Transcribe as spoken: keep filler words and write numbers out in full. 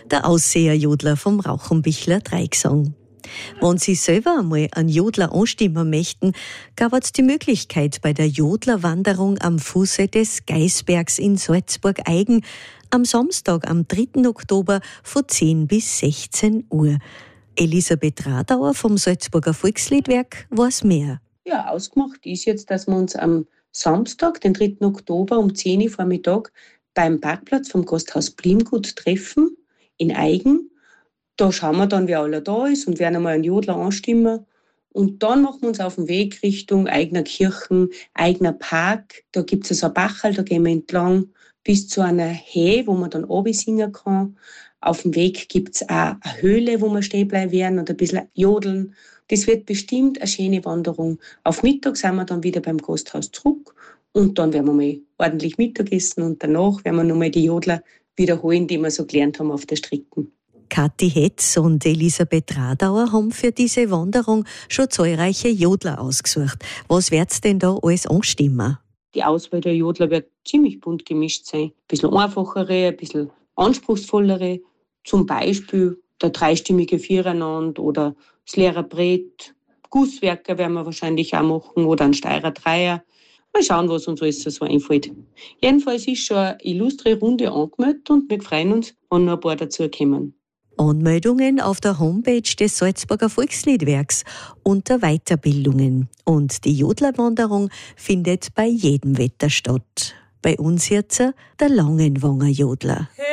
Der Ausseherjodler vom Rauchenbichler Dreigesang. Wenn Sie selber einmal einen Jodler anstimmen möchten, gab es die Möglichkeit bei der Jodlerwanderung am Fuße des Geisbergs in Salzburg-Eigen am Samstag, am dritten Oktober von zehn bis sechzehn Uhr. Elisabeth Radauer vom Salzburger Volksliedwerk weiß mehr. Ja, ausgemacht ist jetzt, dass wir uns am Samstag, den dritten Oktober um zehn Uhr Vormittag beim Parkplatz vom Gasthaus Bliemgut treffen in Eigen. Da schauen wir dann, wer alle da ist und werden einmal einen Jodler anstimmen. Und dann machen wir uns auf den Weg Richtung eigener Kirchen, eigener Park. Da gibt es also ein Bachal, da gehen wir entlang bis zu einer Höhe, wo man dann oben singen kann. Auf dem Weg gibt es auch eine Höhle, wo wir stehen bleiben werden und ein bisschen jodeln. Das wird bestimmt eine schöne Wanderung. Auf Mittag sind wir dann wieder beim Gasthaus zurück und dann werden wir mal ordentlich Mittagessen und danach werden wir nochmal die Jodler wiederholen, die wir so gelernt haben auf der Strecke. Kathi Hetz und Elisabeth Radauer haben für diese Wanderung schon zahlreiche Jodler ausgesucht. Was wird's denn da alles anstimmen? Die Auswahl der Jodler wird ziemlich bunt gemischt sein. Ein bisschen einfachere, ein bisschen anspruchsvollere. Zum Beispiel der dreistimmige Viereinander oder das Lehrerbrett. Gusswerker werden wir wahrscheinlich auch machen oder ein Steirer Dreier. Mal schauen, was uns alles so einfällt. Jedenfalls ist schon eine illustre Runde angemeldet und wir freuen uns, wenn noch ein paar dazukommen. Anmeldungen auf der Homepage des Salzburger Volksliedwerks unter Weiterbildungen. Und die Jodlerwanderung findet bei jedem Wetter statt. Bei uns jetzt der Langenwanger Jodler.